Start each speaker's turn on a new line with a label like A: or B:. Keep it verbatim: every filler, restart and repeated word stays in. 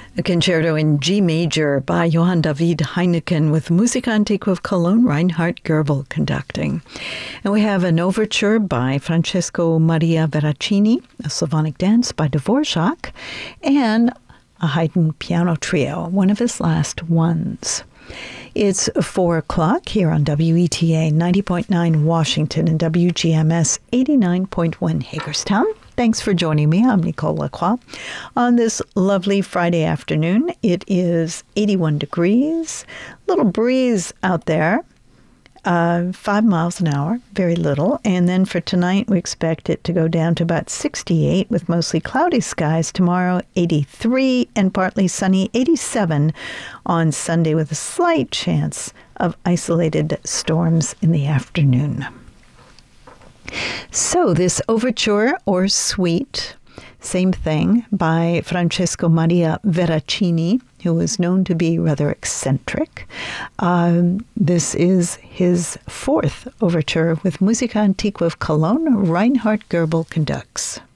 A: A concerto in G major by Johann David Heineken with Musica Antiqua of Cologne, Reinhard Goebel conducting. And we have an overture by Francesco Maria Veracini, a Slavonic dance by Dvorak, and a Haydn piano trio, one of his last ones. It's four o'clock here on W E T A ninety point nine Washington and W G M S eighty-nine point one Hagerstown. Thanks for joining me. I'm Nicole Lacroix. On this lovely Friday afternoon, it is eighty-one degrees, little breeze out there, uh, five miles an hour, very little. And then for tonight, we expect it to go down to about sixty-eight with mostly cloudy skies. Tomorrow, eighty-three and partly sunny, eighty-seven on Sunday with a slight chance of isolated storms in the afternoon. So this overture or suite, same thing, by Francesco Maria Veracini, who is known to be rather eccentric. Um, this is his fourth overture with Musica Antiqua of Cologne. Reinhard Goebel conducts.